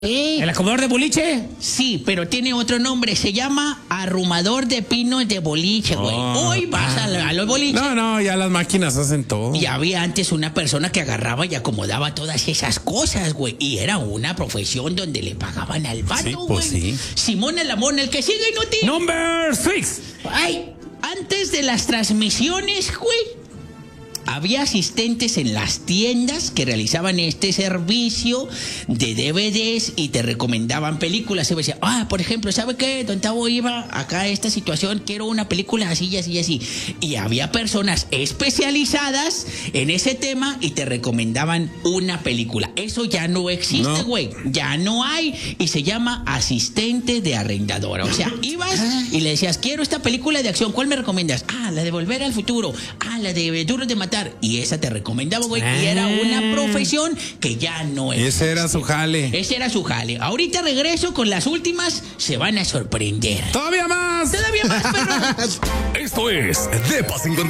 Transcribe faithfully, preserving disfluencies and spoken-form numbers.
¿Eh? ¿El acomodador de boliche? Sí, pero tiene otro nombre. Se llama arrumador de pinos de boliche, güey. Oh. Hoy vas a, a los boliches. No, no, ya las máquinas hacen todo. Y había antes una persona que agarraba y acomodaba todas esas cosas, güey. Y era una profesión donde le pagaban al vato, Sí, güey. pues sí. Simón el Amón, el que sigue inútil. Number six. Ay, antes de las transmisiones, güey, había asistentes en las tiendas que realizaban este servicio de D V Ds y te recomendaban películas. Se decía, ah, por ejemplo, ¿sabe qué? Don Tavo iba acá a esta situación, quiero una película así y así y así. Y había personas especializadas en ese tema y te recomendaban una película. Eso ya no existe, güey. No. Ya no hay. Y se llama asistente de arrendadora. O sea, ibas y le decías, quiero esta película de acción. ¿Cuál me recomiendas? Ah, la de Volver al Futuro. Ah, la de Duros de Matar. Y esa te recomendaba, güey. Y era una profesión que ya no es. Ese era su jale. Ese era su jale. Ahorita regreso con las últimas. Se van a sorprender. ¡Todavía más! ¡Todavía más, perros! Esto es Depa cincuenta y